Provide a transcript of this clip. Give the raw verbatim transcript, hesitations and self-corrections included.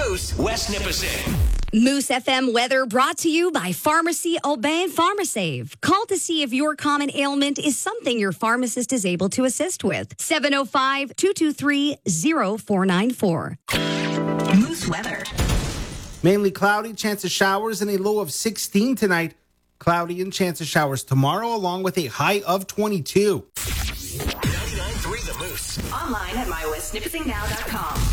Moose, West Nipissing. Moose F M weather brought to you by Pharmacy Aubin PharmaSave. Call to see if your common ailment is something your pharmacist is able to assist with. seven oh five, two two three, oh four nine four. Moose weather. Mainly cloudy, chance of showers, and a low of sixteen tonight. Cloudy and chance of showers tomorrow, along with a high of twenty-two. ninety-nine point three The Moose. Online at my west nipissing now dot com.